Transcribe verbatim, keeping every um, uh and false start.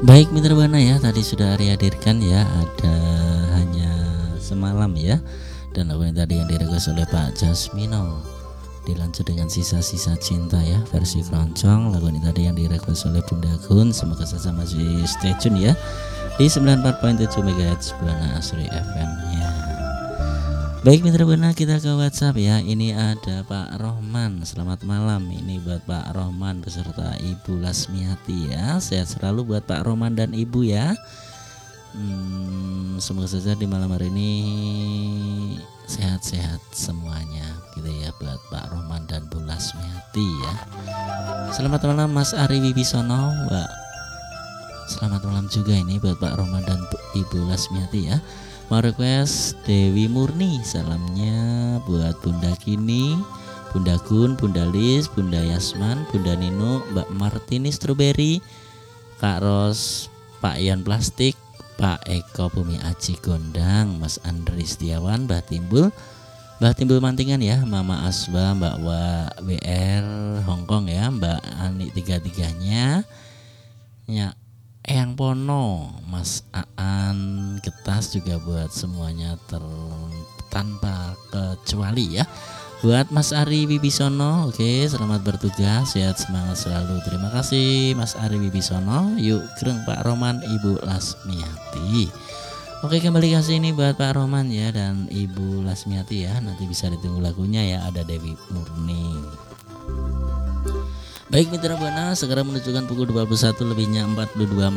Baik Mitra Buana ya, tadi sudah Ari hadirkan ya, ada hanya semalam ya. Dan lagu yang tadi yang direquest oleh Pak Jasmino dilanjut dengan sisa-sisa cinta ya, versi keroncong. Lagu ini tadi yang direquest oleh Bunda Gun. Semoga saja masih stay tune ya di sembilan puluh empat koma tujuh megahertz Buana Asri F M-nya. Baik Mitra Buana, kita ke WhatsApp ya. Ini ada Pak Rohman. Selamat malam. Ini buat Pak Rohman beserta Ibu Lasmiati ya. Sehat selalu buat Pak Rohman dan Ibu ya. Hmm, semoga saja di malam hari ini sehat-sehat semuanya gitu ya buat Pak Rohman dan Bu Lasmiati ya. Selamat malam Mas Ari Wibisono, Mbak. Selamat malam juga ini buat Pak Rohman dan Ibu Lasmiati ya. Mau request Dewi Murni, salamnya buat Bunda Kini, Bunda Gun, Bunda Lis, Bunda Yasman, Bunda Nino, Mbak Martini Strawberry, Kak Ros, Pak Ian Plastik, Pak Eko Bumi Aji Gondang, Mas Andri Setiawan, Mbak Timbul, Mbak Timbul Mantingan ya, Mama Asba, Mbak Wa W R Hongkong ya, Mbak Ani tiga-tiganya ya, Eyang Pono, Mas Aan Getas juga buat semuanya ter tanpa kecuali ya. Buat Mas Ari Wibisono, oke selamat bertugas, sehat semangat selalu. Terima kasih Mas Ari Wibisono. Yuk gereng Pak Roman, Ibu Lasmiati. Oke kembali kasih ini buat Pak Roman ya dan Ibu Lasmiati ya. Nanti bisa ditunggu lagunya ya, ada Dewi Murni. Baik Mitra Buana, segera menunjukkan pukul dua puluh satu lebihnya empat puluh dua